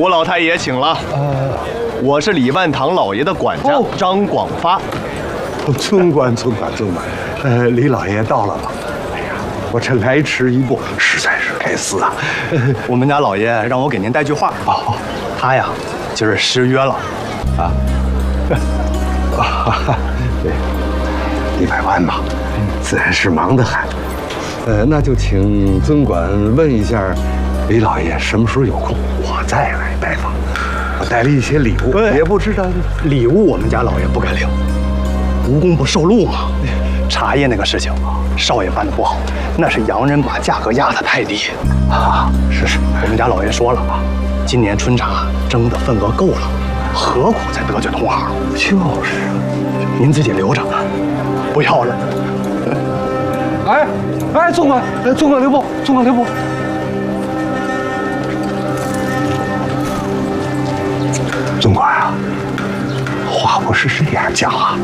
吴老太爷请了。我是李万堂老爷的管家张广发。 尊官。李老爷到了。哎呀，我这来迟一步，实在是该死啊！ 我们家老爷让我给您带句话。 哦， 他呀，今儿失约了。 对，100万嘛，自然是忙得很。那就请尊管问一下，李老爷什么时候有空，我再来拜访。我带了一些礼物，也不知道礼物我们家老爷不敢领，无功不受禄嘛。茶叶那个事情，少爷办的不好，那是洋人把价格压得太低啊。是，我们家老爷说了啊，今年春茶蒸的份额够了，何苦再得罪同行？ 就是， 您自己留着，不要了。 哎，尊管留步。尊管啊，话不是这样讲啊，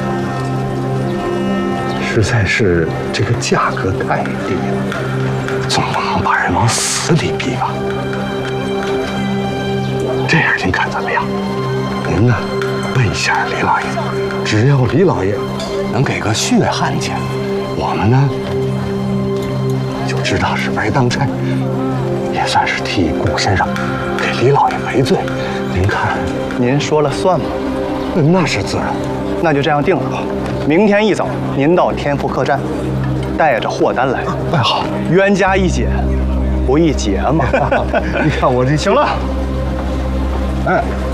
实在是这个价格太低了，总不能把人往死里逼吧？这样您看怎么样？您呢，问一下李老爷，只要李老爷能给个血汗钱，我们呢就知道是白当差，也算是替顾先生给李老爷赔罪。您看， 您说了算吗？ 那是自然。 那就这样定了吧。明天一早，您到天福客栈，带着货单来。 哎，好， 冤家宜解不宜结嘛。 你看我这行了。 哎。